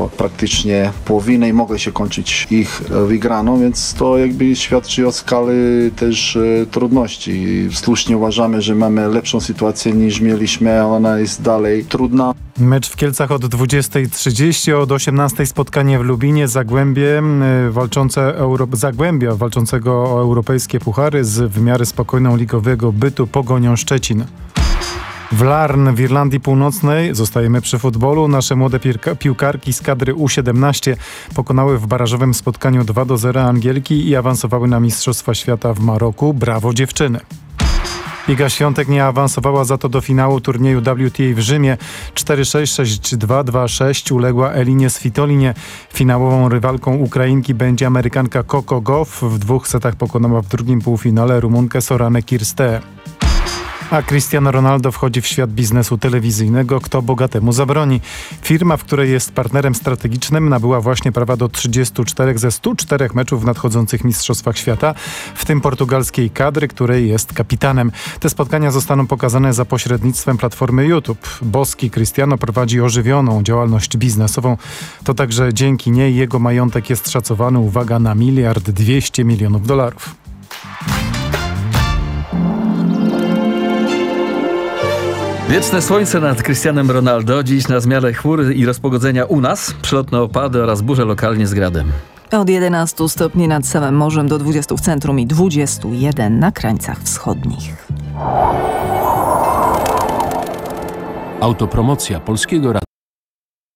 praktycznie połowinę i mogły się kończyć ich wygraną, więc to jakby świadczy o skali też trudności. Słusznie uważamy, że mamy lepszą sytuację niż mieliśmy, ale ona jest dalej trudna. Mecz w Kielcach od 20:30, od 18:00 spotkanie w Lubinie, Zagłębia walczącego o europejskie puchary z w miarę spokojną ligowego bytu Pogonią Szczecin. W Larn w Irlandii Północnej, zostajemy przy futbolu, nasze młode piłkarki z kadry U17 pokonały w barażowym spotkaniu 2-0 Angielki i awansowały na Mistrzostwa Świata w Maroku. Brawo dziewczyny! Iga Świątek nie awansowała za to do finału turnieju WTA w Rzymie. 4-6, 6-2, 2-6 uległa Elinie Svitolinie. Finałową rywalką Ukrainki będzie Amerykanka Coco Gauff. W 2 setach pokonała w drugim półfinale Rumunkę Soranę Kirsteę. A Cristiano Ronaldo wchodzi w świat biznesu telewizyjnego. Kto bogatemu zabroni? Firma, w której jest partnerem strategicznym, nabyła właśnie prawa do 34 ze 104 meczów w nadchodzących Mistrzostwach Świata, w tym portugalskiej kadry, której jest kapitanem. Te spotkania zostaną pokazane za pośrednictwem platformy YouTube. Boski Cristiano prowadzi ożywioną działalność biznesową. To także dzięki niej jego majątek jest szacowany, uwaga, na $1,200 milionów. Wieczne słońce nad Cristianem Ronaldo. Dziś na zmianę chmur i rozpogodzenia u nas. Przelotne opady oraz burze lokalnie z gradem. Od 11 stopni nad samym morzem do 20 w centrum i 21 na krańcach wschodnich. Autopromocja Polskiego Radia.